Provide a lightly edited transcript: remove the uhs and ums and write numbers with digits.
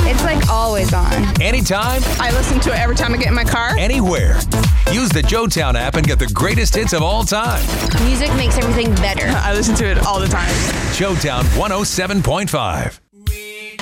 It's like always on. Anytime, I listen to it every time I get in my car. anywhere. Use the JoeTown app and get the greatest hits of all time. Music makes everything better. I listen to it all the time. JoeTown 107.5.